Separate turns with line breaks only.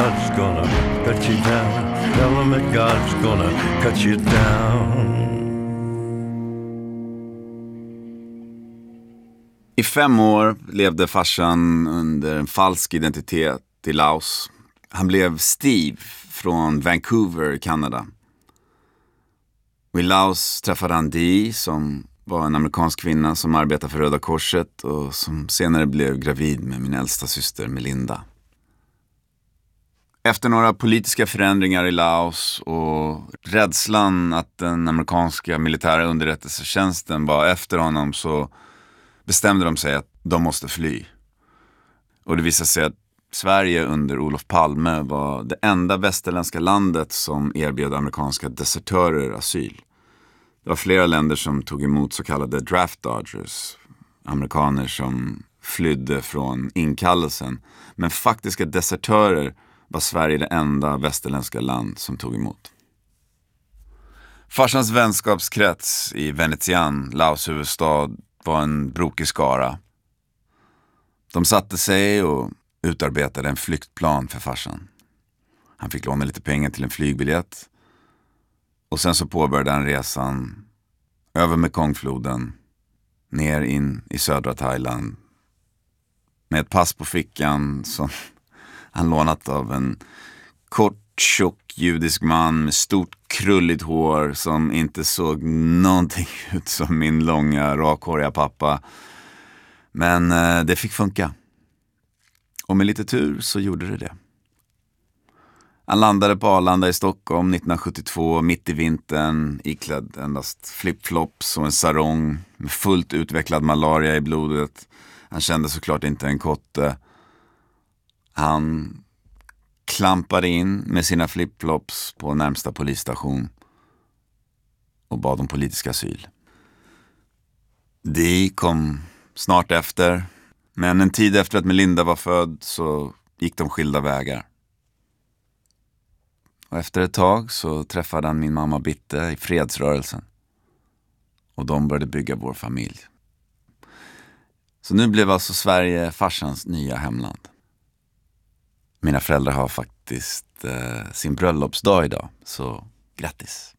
God's gonna cut you down. Tell them that God's gonna cut you down.
I 5 år levde farsan under en falsk identitet i Laos. Han blev Steve från Vancouver, Kanada. Och i Laos träffade han Dee, som var en amerikansk kvinna som arbetade för Röda Korset och som senare blev gravid med min äldsta syster Melinda. Efter några politiska förändringar i Laos och rädslan att den amerikanska militära underrättelsetjänsten var efter honom, så bestämde de sig att de måste fly. Och det visade sig att Sverige under Olof Palme var det enda västerländska landet som erbjöd amerikanska desertörer asyl. Det var flera länder som tog emot så kallade draft dodgers, amerikaner som flydde från inkallelsen. Men faktiska desertörer var Sverige det enda västerländska land som tog emot. Farsans vänskapskrets i Vientiane, Laos huvudstad, var en brokig skara. De satte sig och utarbetade en flyktplan för farsan. Han fick låna lite pengar till en flygbiljett. Och sen så påbörjade han resan över Mekongfloden, ner in i södra Thailand, med ett pass på fickan som han lånat av en kort, tjock judisk man med stort krulligt hår som inte såg någonting ut som min långa, rakhåriga pappa. Men det fick funka. Och med lite tur så gjorde det. Han landade på Arlanda i Stockholm 1972, mitt i vintern, iklädd endast flipflops och en sarong med fullt utvecklad malaria i blodet. Han kände såklart inte en kotte. Han klampade in med sina flipflops på närmsta polisstation och bad om politisk asyl. Det kom snart efter, men en tid efter att Melinda var född så gick de skilda vägar. Och efter ett tag så träffade han min mamma Bitte i fredsrörelsen. Och de började bygga vår familj. Så nu blev alltså Sverige farsans nya hemland. Mina föräldrar har faktiskt sin bröllopsdag idag, så grattis!